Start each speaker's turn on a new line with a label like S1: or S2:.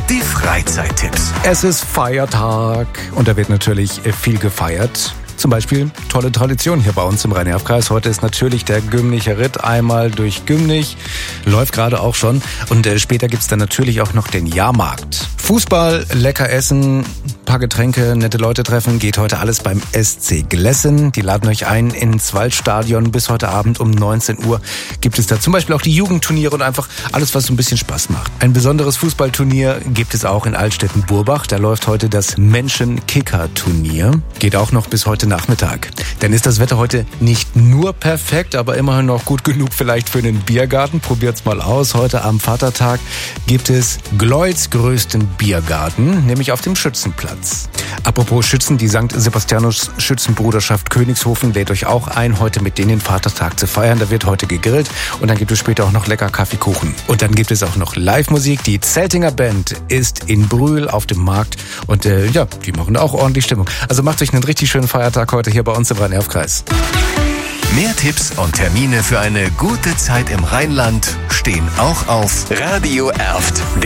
S1: die Freizeittipps.
S2: Es ist Feiertag und da wird natürlich viel gefeiert. Zum Beispiel tolle Tradition hier bei uns im Rhein-Erf-Kreis. Heute ist natürlich der Gümnicher Ritt einmal durch Gümnich. Läuft gerade auch schon. Und später gibt's dann natürlich auch noch den Jahrmarkt. Fußball, lecker essen, paar Getränke, nette Leute treffen. Geht heute alles beim SC Glessen. Die laden euch ein ins Waldstadion. Bis heute Abend um 19 Uhr gibt es da zum Beispiel auch die Jugendturniere und einfach alles, was so ein bisschen Spaß macht. Ein besonderes Fußballturnier gibt es auch in Altstetten-Burbach. Da läuft heute das Menschen-Kicker-Turnier. Geht auch noch bis heute Nachmittag. Dann ist das Wetter heute nicht nur perfekt, aber immerhin noch gut genug vielleicht für den Biergarten. Probiert's mal aus. Heute am Vatertag gibt es Gleuts größten Biergarten, nämlich auf dem Schützenplatz. Apropos Schützen, die St. Sebastianus Schützenbruderschaft Königshofen lädt euch auch ein, heute mit denen den Vatertag zu feiern. Da wird heute gegrillt und dann gibt es später auch noch lecker Kaffeekuchen. Und dann gibt es auch noch Live-Musik. Die Zeltinger Band ist in Brühl auf dem Markt und die machen da auch ordentlich Stimmung. Also macht euch einen richtig schönen Feiertag heute hier bei uns im Rhein-Erf-Kreis.
S1: Mehr Tipps und Termine für eine gute Zeit im Rheinland stehen auch auf Radio Erft.